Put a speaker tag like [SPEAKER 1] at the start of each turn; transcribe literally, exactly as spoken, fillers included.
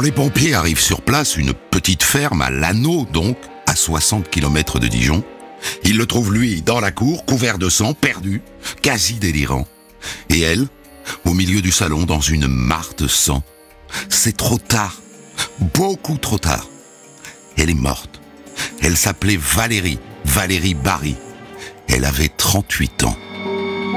[SPEAKER 1] les pompiers arrivent sur place, une petite ferme à Lanneau donc, à soixante kilomètres de Dijon, ils le trouvent lui dans la cour, couvert de sang, perdu, quasi délirant. Et elle, au milieu du salon, dans une mare de sang. C'est trop tard, beaucoup trop tard. Elle est morte. Elle s'appelait Valérie, Valérie Barry. Elle avait trente-huit ans.